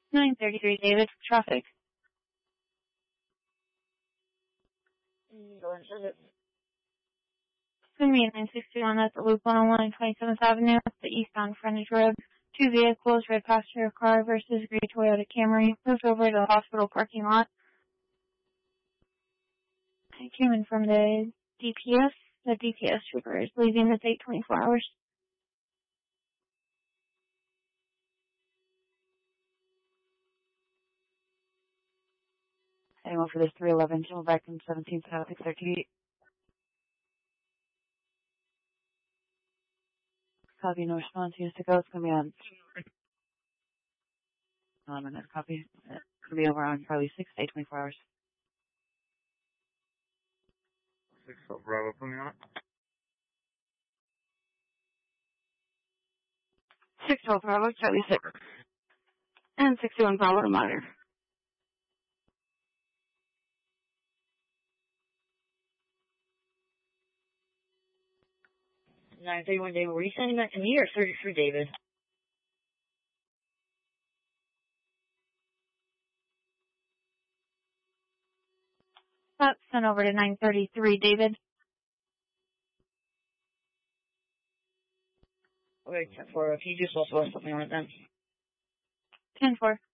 933 David, traffic. Go ahead and send it. It's going to be at 961 at the Loop 101 27th Avenue, the eastbound frontage road. 2 vehicles, red passenger car versus gray Toyota Camry, moved over to the hospital parking lot. I came in from the DPS. The DPS trooper is leaving to take 24 hours. Anyone for this 311, General Vacuum 17 South 638. Copy, no response. Units to go. It's going to be on. Minute copy. It's going to be over on Charlie 6 to 24 hours. 6 Bravo, put me on. 612 Bravo, Charlie 6. And 61 Bravo to monitor. 931 David, were you sending that to me or for David? That's sent over to 933 David. Okay, 10-4. If you just also want something on it then. 10-4.